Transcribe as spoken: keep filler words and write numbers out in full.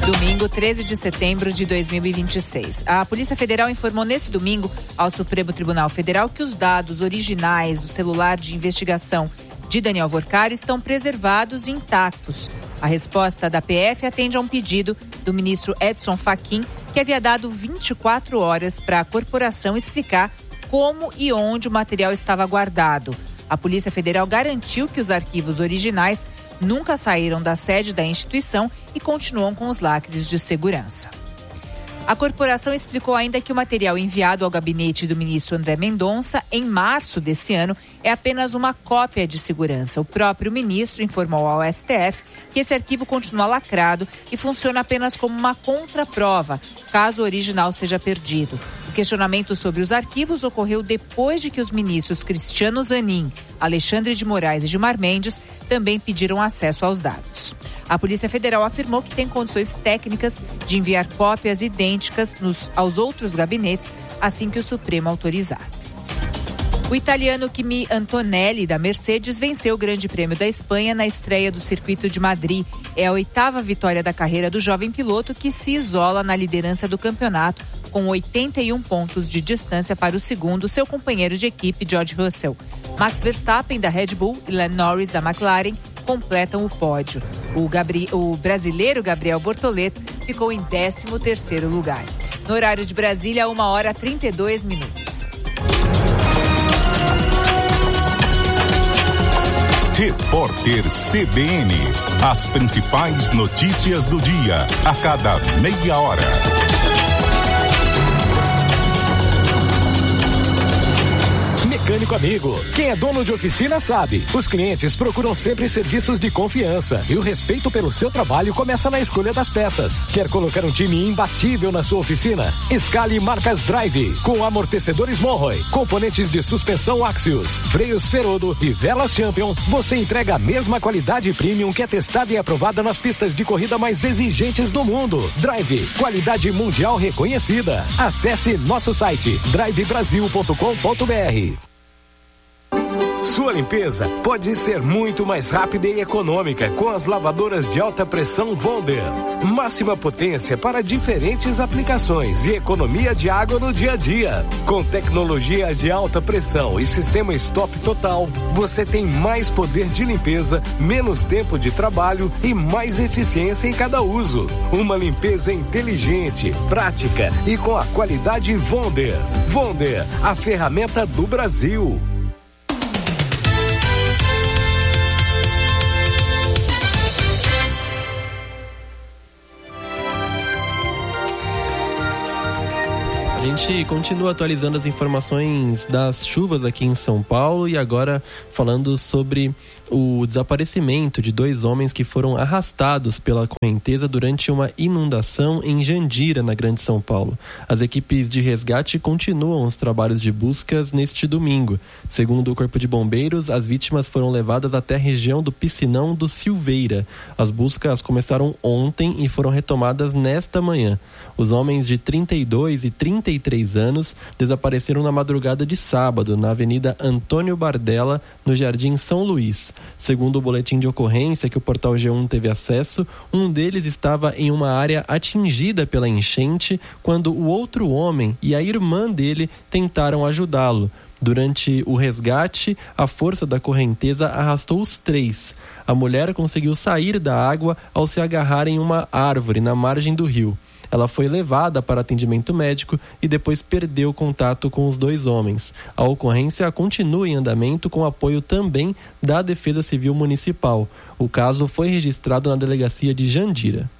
Domingo, treze de setembro de dois mil e vinte e seis. A Polícia Federal informou nesse domingo ao Supremo Tribunal Federal que os dados originais do celular de investigação de Daniel Worcari estão preservados e intactos. A resposta da P F atende a um pedido do ministro Edson Fachin, que havia dado vinte e quatro horas para a corporação explicar como e onde o material estava guardado. A Polícia Federal garantiu que os arquivos originais nunca saíram da sede da instituição e continuam com os lacres de segurança. A corporação explicou ainda que o material enviado ao gabinete do ministro André Mendonça em março desse ano é apenas uma cópia de segurança. O próprio ministro informou ao S T F que esse arquivo continua lacrado e funciona apenas como uma contraprova, caso o original seja perdido. O questionamento sobre os arquivos ocorreu depois de que os ministros Cristiano Zanin, Alexandre de Moraes e Gilmar Mendes também pediram acesso aos dados. A Polícia Federal afirmou que tem condições técnicas de enviar cópias idênticas nos, aos outros gabinetes assim que o Supremo autorizar. O italiano Kimi Antonelli, da Mercedes, venceu o Grande Prêmio da Espanha na estreia do Circuito de Madrid. É a oitava vitória da carreira do jovem piloto, que se isola na liderança do campeonato com oitenta e um pontos de distância para o segundo, seu companheiro de equipe, George Russell. Max Verstappen, da Red Bull, e Lando Norris, da McLaren, completam o pódio. O, Gabri... o brasileiro Gabriel Bortoleto ficou em décimo terceiro lugar. No horário de Brasília, uma hora e trinta e dois minutos. Repórter C B N. As principais notícias do dia, a cada meia hora. Mecânico amigo, quem é dono de oficina sabe. Os clientes procuram sempre serviços de confiança e o respeito pelo seu trabalho começa na escolha das peças. Quer colocar um time imbatível na sua oficina? Escale marcas Drive, com amortecedores Monroe, componentes de suspensão Axios, freios Ferodo e velas Champion. Você entrega a mesma qualidade premium que é testada e aprovada nas pistas de corrida mais exigentes do mundo. Drive, qualidade mundial reconhecida. Acesse nosso site drive brasil ponto com ponto b r. Sua limpeza pode ser muito mais rápida e econômica com as lavadoras de alta pressão Wonder. Máxima potência para diferentes aplicações e economia de água no dia a dia. Com tecnologia de alta pressão e sistema stop total, você tem mais poder de limpeza, menos tempo de trabalho e mais eficiência em cada uso. Uma limpeza inteligente, prática e com a qualidade Wonder. Wonder, a ferramenta do Brasil. A gente continua atualizando as informações das chuvas aqui em São Paulo e agora falando sobre o desaparecimento de dois homens que foram arrastados pela correnteza durante uma inundação em Jandira, na Grande São Paulo. As equipes de resgate continuam os trabalhos de buscas neste domingo. Segundo o Corpo de Bombeiros, as vítimas foram levadas até a região do Piscinão do Silveira. As buscas começaram ontem e foram retomadas nesta manhã. Os homens de trinta e dois e trinta e três anos desapareceram na madrugada de sábado, na Avenida Antônio Bardella, no Jardim São Luís. Segundo o boletim de ocorrência que o Portal G um teve acesso, um deles estava em uma área atingida pela enchente quando o outro homem e a irmã dele tentaram ajudá-lo. Durante o resgate, a força da correnteza arrastou os três. A mulher conseguiu sair da água ao se agarrar em uma árvore na margem do rio. Ela foi levada para atendimento médico e depois perdeu contato com os dois homens. A ocorrência continua em andamento com apoio também da Defesa Civil Municipal. O caso foi registrado na delegacia de Jandira.